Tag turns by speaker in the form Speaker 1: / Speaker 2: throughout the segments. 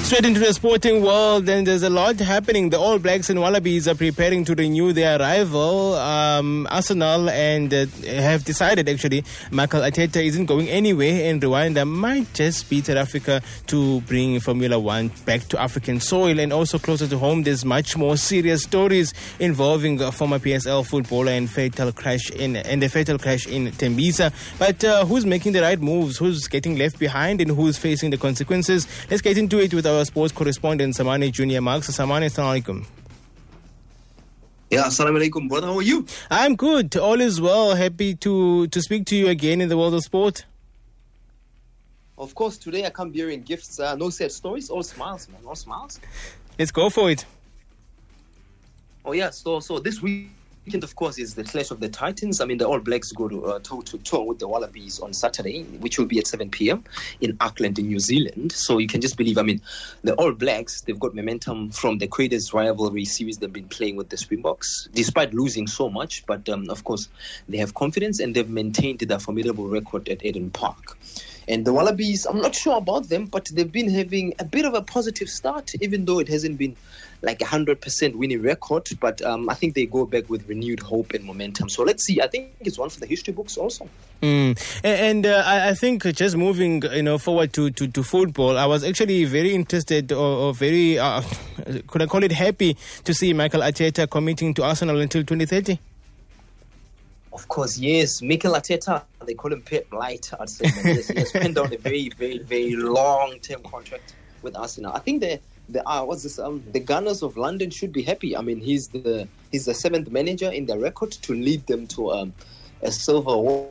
Speaker 1: Straight into the sporting world, and there's a lot happening. The All Blacks and Wallabies are preparing to renew their rival, Arsenal, and have decided, actually, Mikel Arteta isn't going anywhere, and Rwanda might just beat South Africa to bring Formula One back to African soil. And also closer to home, there's much more serious stories involving a former PSL footballer and the fatal crash in Tembisa. But who's making the right moves? Who's getting left behind, and who's facing the consequences? Let's get into it with our sports correspondent, Samane Junior Marks. Samane, assalamu alaikum.
Speaker 2: Yeah, assalamu alaikum, brother. How are you?
Speaker 1: I'm good. All is well. Happy to speak to you again in the world of sport.
Speaker 2: Of course, today I come bearing gifts. No sad stories, all smiles, man. All smiles.
Speaker 1: Let's go for it.
Speaker 2: Oh, yeah. So this weekend, of course, is the clash of the Titans. I mean, the All Blacks go to toe-to-toe with the Wallabies on Saturday, which will be at 7 p.m. in Auckland in New Zealand. So you can just believe, I mean, the All Blacks, they've got momentum from the greatest rivalry series they've been playing with the Springboks, despite losing so much. But, of course, they have confidence, and they've maintained their formidable record at Eden Park. And the Wallabies, I'm not sure about them, but they've been having a bit of a positive start, even though it hasn't been like 100% winning record. But I think they go back with renewed hope and momentum. So let's see. I think it's one for the history books also.
Speaker 1: And I think just moving, forward to football, I was actually very interested or very, could I call it happy, to see Mikel Arteta committing to Arsenal until 2030.
Speaker 2: Of course, yes. Mikel Arteta, they call him Pep Light, I'd say. Yes, he has penned down a very, very, very long-term contract with Arsenal. I think the Gunners of London should be happy. I mean, he's the seventh manager in their record to lead them to a silver award.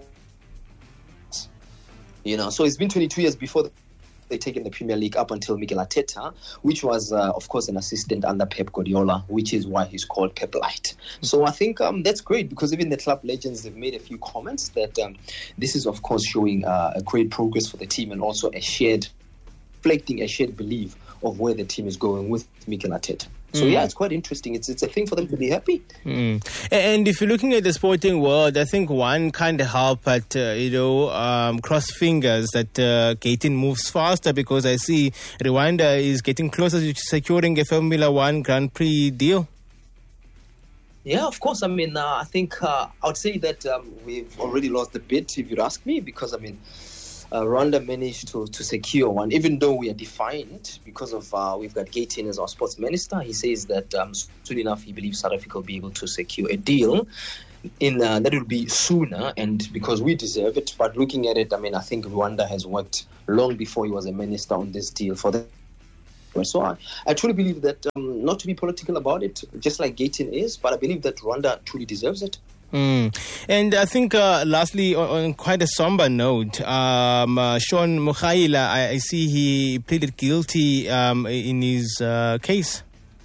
Speaker 2: So it's been 22 years before they taken the Premier League up until Mikel Arteta, which was, of course, an assistant under Pep Guardiola, which is why he's called Pep Light. So I think that's great, because even the club legends have made a few comments that this is, of course, showing a great progress for the team, and also reflecting a shared belief of where the team is going with Mikel Arteta. So, yeah, it's quite interesting. It's a thing for them to be happy.
Speaker 1: And if you're looking at the sporting world, I think one can't help but, cross fingers that Gaten moves faster, because I see Rwanda is getting closer to securing a Formula One Grand Prix deal.
Speaker 2: Yeah, of course. I mean, I think I would say that we've already lost the bid, if you'd ask me, because, I mean, Rwanda managed to secure one, even though we are defiant because of we've got Gaten as our sports minister. He says that soon enough he believes South Africa will be able to secure a deal that will be sooner, and because we deserve it. But looking at it, I mean, I think Rwanda has worked long before he was a minister on this deal for them. So I truly believe that, not to be political about it, just like Gaten is, but I believe that Rwanda truly deserves it.
Speaker 1: And I think, lastly, on quite a somber note, Shaun Mogaila, I see he pleaded guilty in his case.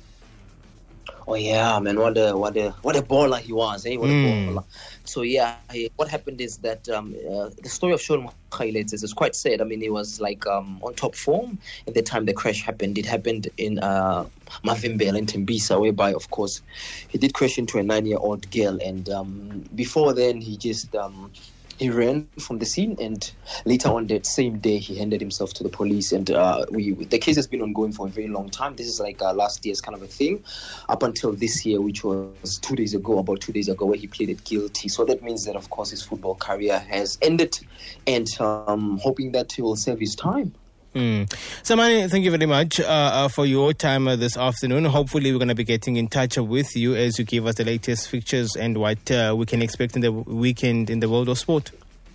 Speaker 2: Oh yeah, man! What a baller he was, eh? What a baller. So yeah, what happened is that the story of Shaun Mogaila is quite sad. I mean, he was like on top form at the time the crash happened. It happened in Mavimbela in Tembisa, whereby, of course, he did crash into a 9-year-old girl, and before then he just he ran from the scene, and later on that same day he handed himself to the police. And the case has been ongoing for a very long time. This is like last year's kind of a thing, up until this year, which was about 2 days ago, where he pleaded guilty. So that means that, of course, his football career has ended, and hoping that he will serve his time.
Speaker 1: Samane, thank you very much for your time this afternoon. Hopefully we're going to be getting in touch with you as you give us the latest fixtures and what we can expect in the weekend in the world of sport.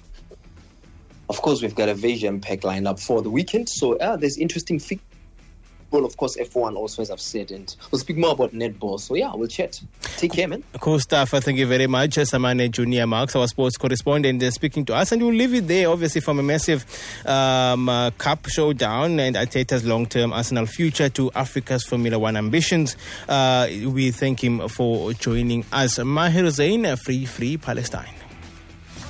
Speaker 2: Of course, we've got a very jam-packed lineup for the weekend. So there's interesting fixtures. Well, of course, F1 also, as I've said, and we'll speak more about netball. So, yeah, we'll chat. Take care, man.
Speaker 1: Cool stuff. Thank you very much. Samane Junior Marks, our sports correspondent, speaking to us. And we'll leave it there, obviously, from a massive cup showdown and Arteta's long-term Arsenal future to Africa's Formula One ambitions. We thank him for joining us. Mahir Zain, Free Palestine.